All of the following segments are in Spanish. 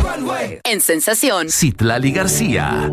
En Sensación, Citlali García.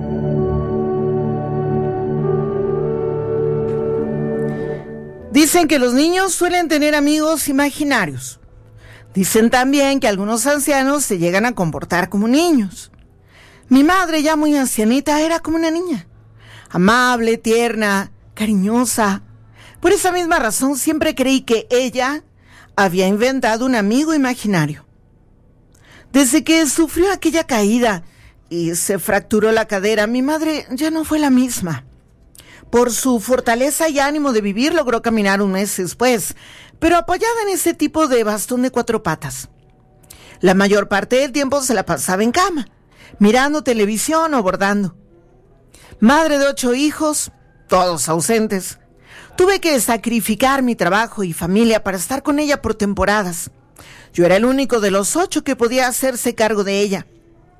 Dicen que los niños suelen tener amigos imaginarios. Dicen también que algunos ancianos se llegan a comportar como niños. Mi madre, ya muy ancianita, era como una niña. Amable, tierna, cariñosa. Por esa misma razón siempre creí que ella había inventado un amigo imaginario. Desde que sufrió aquella caída y se fracturó la cadera, mi madre ya no fue la misma. Por su fortaleza y ánimo de vivir, logró caminar un mes después, pero apoyada en ese tipo de bastón de 4 patas. La mayor parte del tiempo se la pasaba en cama, mirando televisión o bordando. Madre de 8 hijos, todos ausentes. Tuve que sacrificar mi trabajo y familia para estar con ella por temporadas. Yo era el único de los 8 que podía hacerse cargo de ella.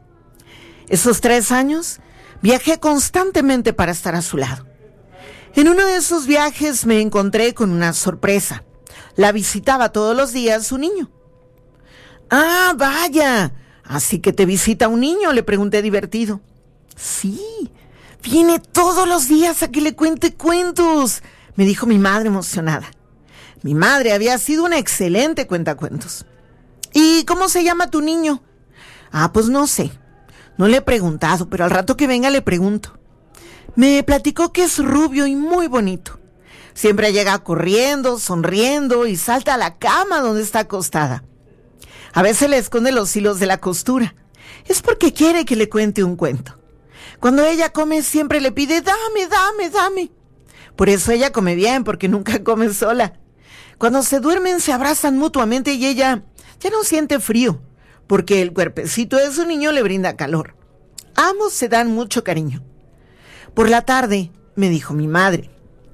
Esos 3 años, viajé constantemente para estar a su lado. En uno de esos viajes me encontré con una sorpresa. La visitaba todos los días su niño. «Ah, vaya, ¿así que te visita un niño?», le pregunté divertido. «Sí, viene todos los días a que le cuente cuentos», me dijo mi madre emocionada. Mi madre había sido una excelente cuentacuentos. «¿Y cómo se llama tu niño?». «Ah, pues no sé. No le he preguntado, pero al rato que venga le pregunto». Me platicó que es rubio y muy bonito. Siempre llega corriendo, sonriendo y salta a la cama donde está acostada. A veces le esconde los hilos de la costura. Es porque quiere que le cuente un cuento. Cuando ella come siempre le pide «dame, dame, dame». Por eso ella come bien, porque nunca come sola. Cuando se duermen se abrazan mutuamente y ella ya no siente frío, porque el cuerpecito de su niño le brinda calor. Ambos se dan mucho cariño. Por la tarde, me dijo mi madre,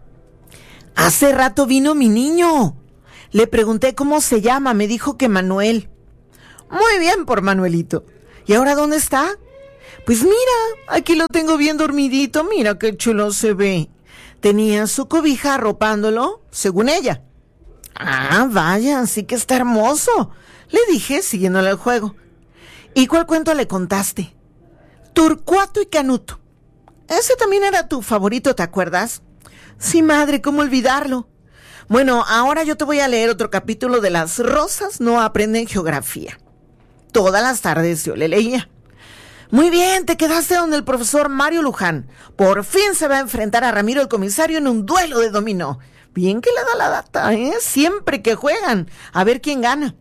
«Hace rato vino mi niño. Le pregunté cómo se llama, me dijo que Manuel». «Muy bien por Manuelito. ¿Y ahora dónde está?». «Pues mira, aquí lo tengo bien dormidito, mira qué chulo se ve». Tenía su cobija arropándolo, según ella. «Ah, vaya, sí que está hermoso», le dije, siguiéndole el juego. «¿Y cuál cuento le contaste?». «Torcuato y Canuto». «Ese también era tu favorito, ¿te acuerdas?». «Sí, madre, ¿cómo olvidarlo?». «Bueno, ahora yo te voy a leer otro capítulo de Las rosas no aprenden geografía». Todas las tardes yo le leía. «Muy bien, te quedaste donde el profesor Mario Luján. Por fin se va a enfrentar a Ramiro el comisario en un duelo de dominó. Bien que le da la data, ¿eh? Siempre que juegan. A ver quién gana».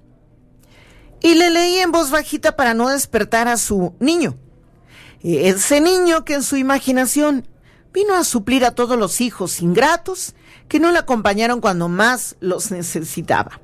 Y le leí en voz bajita para no despertar a su niño. Ese niño que en su imaginación vino a suplir a todos los hijos ingratos que no le acompañaron cuando más los necesitaba.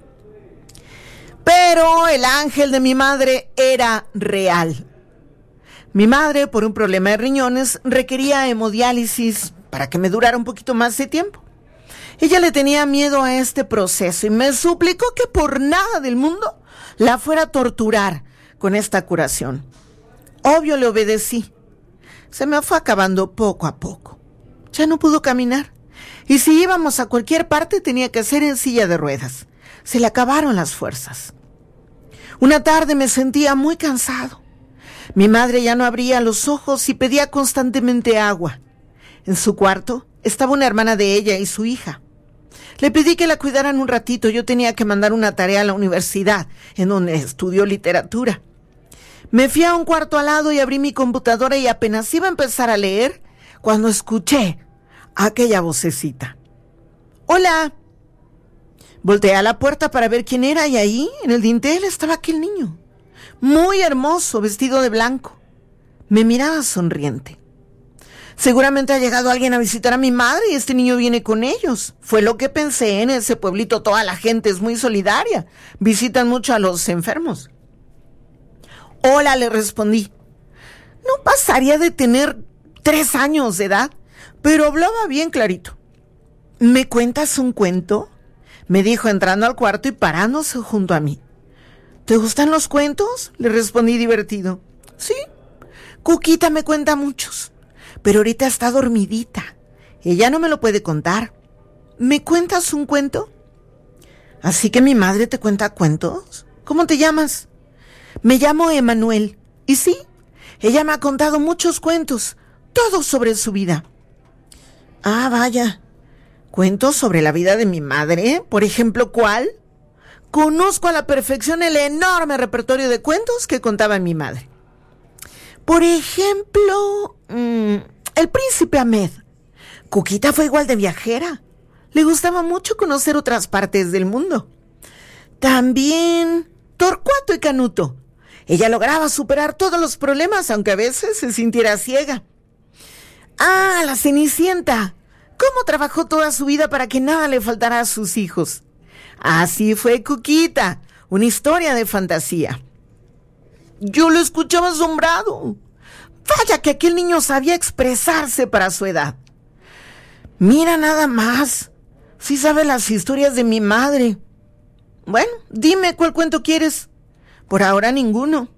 Pero el ángel de mi madre era real. Mi madre, por un problema de riñones, requería hemodiálisis para que me durara un poquito más de tiempo. Ella le tenía miedo a este proceso y me suplicó que por nada del mundo la fuera a torturar con esta curación. Obvio le obedecí. Se me fue acabando poco a poco. Ya no pudo caminar. Y si íbamos a cualquier parte tenía que ser en silla de ruedas. Se le acabaron las fuerzas. Una tarde me sentía muy cansado. Mi madre ya no abría los ojos y pedía constantemente agua. En su cuarto estaba una hermana de ella y su hija. Le pedí que la cuidaran un ratito. Yo tenía que mandar una tarea a la universidad, en donde estudió literatura. Me fui a un cuarto al lado y abrí mi computadora y apenas iba a empezar a leer cuando escuché aquella vocecita. «Hola». Volteé a la puerta para ver quién era y ahí, en el dintel, estaba aquel niño. Muy hermoso, vestido de blanco. Me miraba sonriente. Seguramente ha llegado alguien a visitar a mi madre y este niño viene con ellos. Fue lo que pensé. En ese pueblito toda la gente es muy solidaria. Visitan mucho a los enfermos. «Hola», le respondí. No pasaría de tener 3 años de edad, pero hablaba bien clarito. «¿Me cuentas un cuento?», me dijo entrando al cuarto y parándose junto a mí. «¿Te gustan los cuentos?», le respondí divertido. «Sí, Cuquita me cuenta muchos, pero ahorita está dormidita. Ella no me lo puede contar. ¿Me cuentas un cuento?». «¿Así que mi madre te cuenta cuentos? ¿Cómo te llamas?». «Me llamo Emanuel. Y sí, ella me ha contado muchos cuentos, todos sobre su vida. Ah, vaya. ¿Cuentos sobre la vida de mi madre? Por ejemplo, ¿cuál? Conozco a la perfección el enorme repertorio de cuentos que contaba mi madre. Por ejemplo, El Príncipe Ahmed. Cuquita fue igual de viajera. Le gustaba mucho conocer otras partes del mundo. También Torcuato y Canuto. Ella lograba superar todos los problemas, aunque a veces se sintiera ciega. Ah, la Cenicienta. ¿Cómo trabajó toda su vida para que nada le faltara a sus hijos? Así fue Cuquita, una historia de fantasía. Yo lo escuchaba asombrado. Vaya que aquel niño sabía expresarse para su edad. Mira nada más. Sí sabe las historias de mi madre. Bueno, dime cuál cuento quieres. Por ahora ninguno.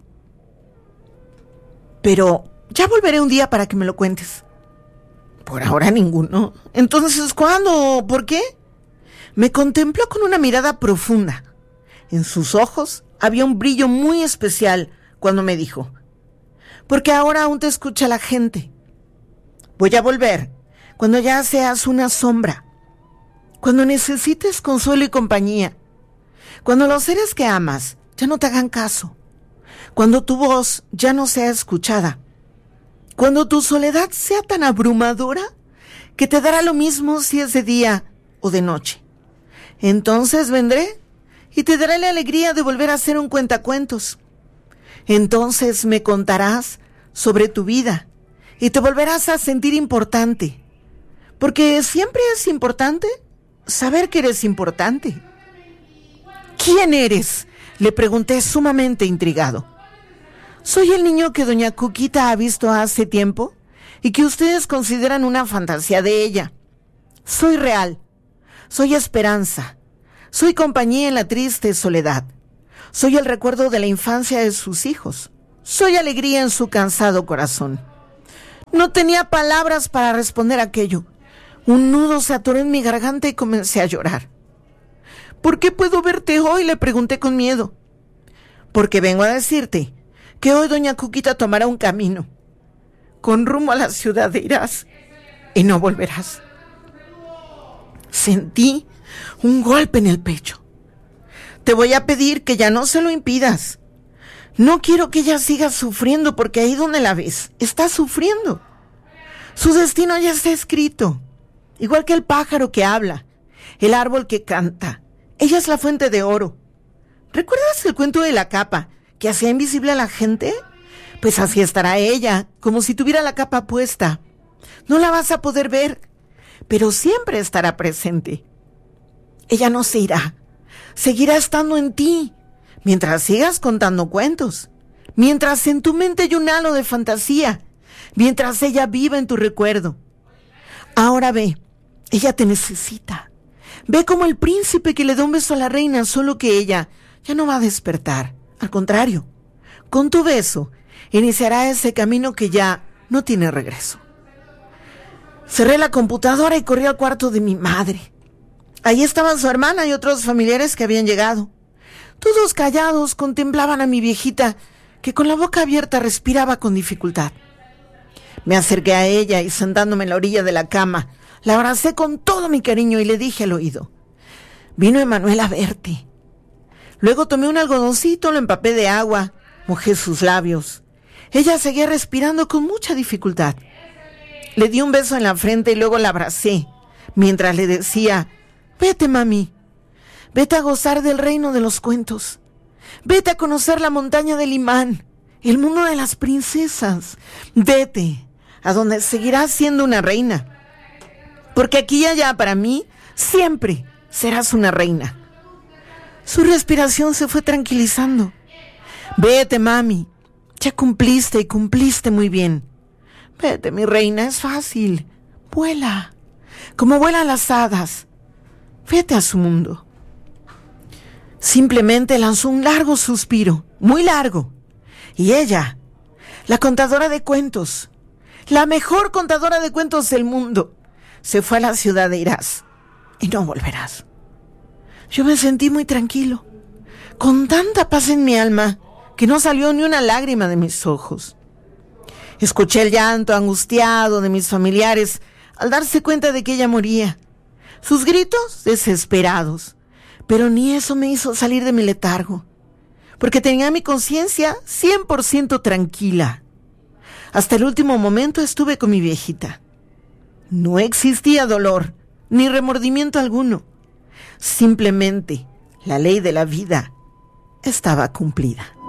Pero ya volveré un día para que me lo cuentes. Por ahora ninguno. Entonces, ¿cuándo? ¿Por qué? Me contempló con una mirada profunda. En sus ojos había un brillo muy especial cuando me dijo: porque ahora aún te escucha la gente. Voy a volver cuando ya seas una sombra, cuando necesites consuelo y compañía, cuando los seres que amas ya no te hagan caso, cuando tu voz ya no sea escuchada, cuando tu soledad sea tan abrumadora que te dará lo mismo si es de día o de noche. Entonces vendré y te daré la alegría de volver a ser un cuentacuentos. Entonces me contarás sobre tu vida y te volverás a sentir importante, porque siempre es importante saber que eres importante. ¿Quién eres?, le pregunté sumamente intrigado. Soy el niño que doña Cuquita ha visto hace tiempo y que ustedes consideran una fantasía de ella. Soy real, soy esperanza, soy compañía en la triste soledad. Soy el recuerdo de la infancia de sus hijos. Soy alegría en su cansado corazón. No tenía palabras para responder aquello. Un nudo se atoró en mi garganta y comencé a llorar. ¿Por qué puedo verte hoy?, le pregunté con miedo. Porque vengo a decirte que hoy doña Cuquita tomará un camino con rumbo a la ciudad de Iraz y no volverás. Sentí un golpe en el pecho. Te voy a pedir que ya no se lo impidas. No quiero que ella siga sufriendo, porque ahí donde la ves, está sufriendo. Su destino ya está escrito. Igual que el pájaro que habla, el árbol que canta. Ella es la fuente de oro. ¿Recuerdas el cuento de la capa que hacía invisible a la gente? Pues así estará ella, como si tuviera la capa puesta. No la vas a poder ver, pero siempre estará presente. Ella no se irá. Seguirá estando en ti, mientras sigas contando cuentos, mientras en tu mente hay un halo de fantasía, mientras ella viva en tu recuerdo. Ahora ve, ella te necesita. Ve como el príncipe que le da un beso a la reina, solo que ella ya no va a despertar. Al contrario, con tu beso iniciará ese camino que ya no tiene regreso. Cerré la computadora y corrí al cuarto de mi madre. Allí estaban su hermana y otros familiares que habían llegado. Todos callados contemplaban a mi viejita, que con la boca abierta respiraba con dificultad. Me acerqué a ella y, sentándome en la orilla de la cama, la abracé con todo mi cariño y le dije al oído: vino Emanuel a verte. Luego tomé un algodoncito, lo empapé de agua, mojé sus labios. Ella seguía respirando con mucha dificultad. Le di un beso en la frente y luego la abracé, mientras le decía: vete, mami, vete a gozar del reino de los cuentos. Vete a conocer la montaña del imán, el mundo de las princesas. Vete a donde seguirás siendo una reina. Porque aquí y allá, para mí, siempre serás una reina. Su respiración se fue tranquilizando. Vete, mami, ya cumpliste y cumpliste muy bien. Vete, mi reina, es fácil. Vuela, como vuelan las hadas. Vete a su mundo. Simplemente lanzó un largo suspiro, muy largo. Y ella, la contadora de cuentos, la mejor contadora de cuentos del mundo, se fue a la ciudad de Iraz y no volverás. Yo me sentí muy tranquilo, con tanta paz en mi alma, que no salió ni una lágrima de mis ojos. Escuché el llanto angustiado de mis familiares al darse cuenta de que ella moría. Sus gritos desesperados, pero ni eso me hizo salir de mi letargo, porque tenía mi conciencia 100% tranquila. Hasta el último momento estuve con mi viejita. No existía dolor, ni remordimiento alguno. Simplemente la ley de la vida estaba cumplida.